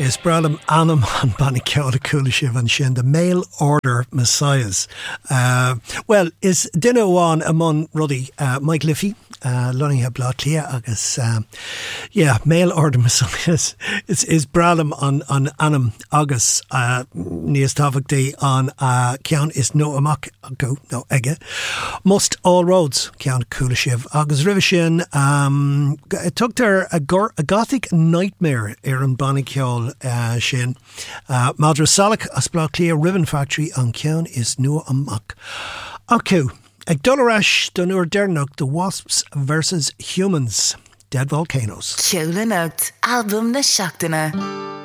Is bralam anam an banna ceála coola sibh an sin, the mail order messiahs. Well, is duine amháin among rudí Mike Liffey, loníthe blá clia agus mail order messiahs is bralam an anam agus níos tábhachtaí an ceann is nó amach go nó aige. Must all roads ceann coola sibh agus ribh sin tugtar a gothic nightmare ar an banna ceáil sin. Madra Salach as blá clia Ribbon Factory an ceann is nua amach. Acu, ag dolaráis don uair deireanach The Wasps versus Humans, Dead Volcanoes. Ceolann Out, album na seachtaine.